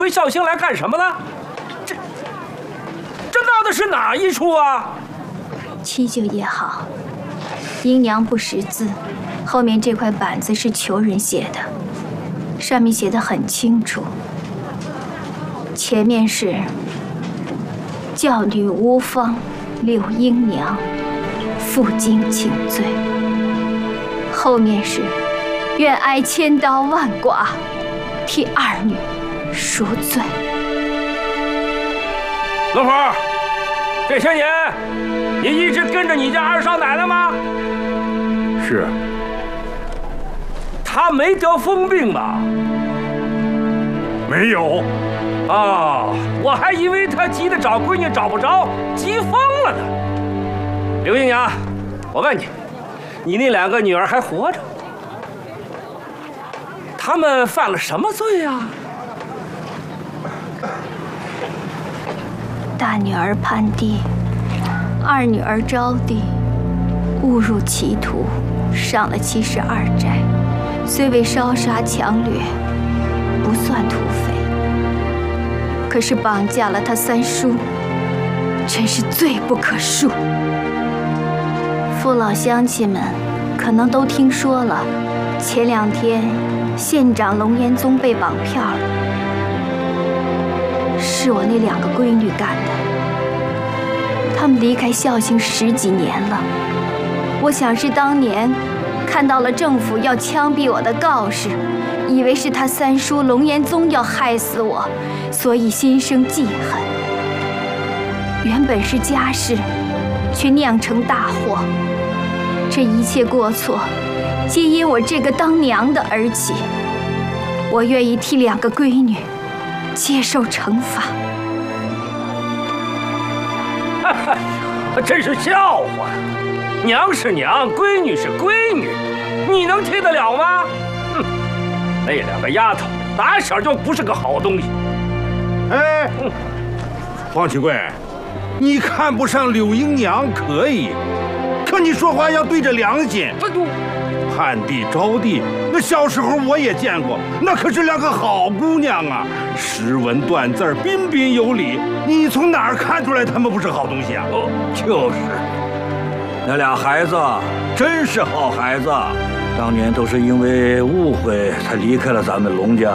回绍兴来干什么了？这闹的是哪一出啊？ 七舅爷好，英娘不识字，后面这块板子是求人写的，上面写得很清楚。前面是教女无方柳英娘负荆请罪，后面是愿挨千刀万剐，替二女赎罪。 罗福，这些年你一直跟着你家二少奶奶吗？ 是。 她没得疯病吧？ 没有。 哦，我还以为她急得找闺女找不着，急疯了呢。刘英娘，我问你，你那2个女儿还活着？她们犯了什么罪呀？ 大女儿潘娣，二女儿招娣，误入歧途，上了72寨，虽未烧杀抢掠，不算土匪，可是绑架了他三叔，真是罪不可恕。父老乡亲们可能都听说了，前2天县长龙延宗被绑票了，是我那2个闺女干的。他们离开孝兴10几年了，我想是当年看到了政府要枪毙我的告示，以为是他三叔龙延宗要害死我，所以心生记恨。原本是家事，却酿成大祸。这一切过错，皆因我这个当娘的而起。我愿意替2个闺女接受惩罚。 真是笑话！娘是娘，闺女是闺女，你能替得了吗？哼，那2个丫头打小就不是个好东西。 哎，黄启贵，你看不上柳英娘可以，可你说话要对着良心。潘娣、招娣，那小时候我也见过，那可是2个好姑娘啊，识文断字，彬彬有礼。你从哪儿看出来她们不是好东西啊？ 哦，就是，那俩孩子真是好孩子，当年都是因为误会才离开了咱们龙家。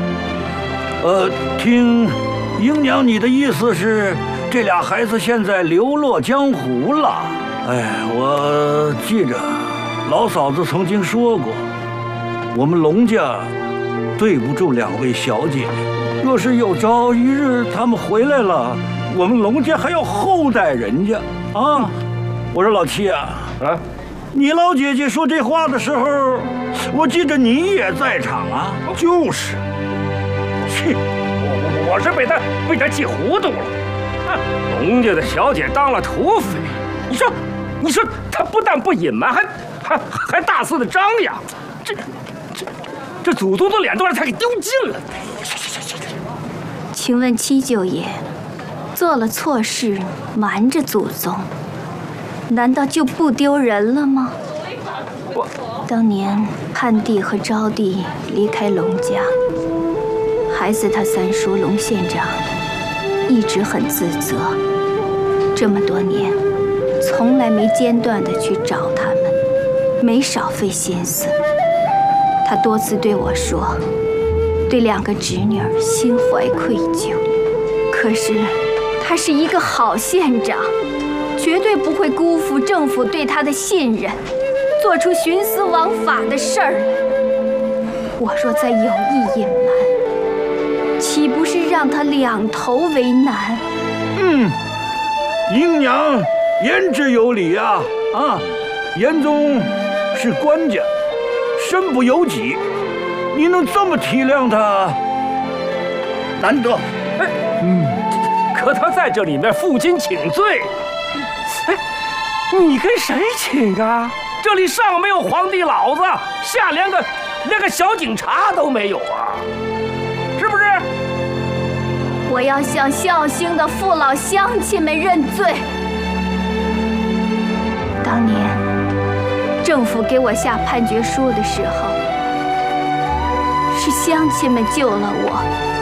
听英娘你的意思是，这俩孩子现在流落江湖了？哎，我记着。老嫂子曾经说过，我们龙家对不住2位小姐，若是有朝一日他们回来了，我们龙家还要厚待人家啊！我说老七啊，你老姐姐说这话的时候，我记得你也在场啊。 就是， 气，我是被他气糊涂了。龙家的小姐当了土匪，你说他不但不隐瞒，还大肆的张扬，这祖宗的脸都让他给丢尽了。 请问七舅爷，做了错事瞒着祖宗，难道就不丢人了吗？当年潘娣和招娣离开龙家，害死他三叔龙县长，一直很自责，这么多年从来没间断地去找他们，没少费心思。他多次对我说，对2个侄女儿心怀愧疚。可是他是一个好县长，绝对不会辜负政府对他的信任，做出徇私枉法的事儿。我若再有意隐瞒，岂不是让他2头为难？ 英娘言之有理呀！严宗是官家，身不由己，你能这么体谅他，难得。 可他在这里面负荆请罪，你跟谁请啊？这里上没有皇帝老子，下连个小警察都没有啊，是不是？ 我要向孝兴的父老乡亲们认罪。当年政府给我下判决书的时候，是乡亲们救了我。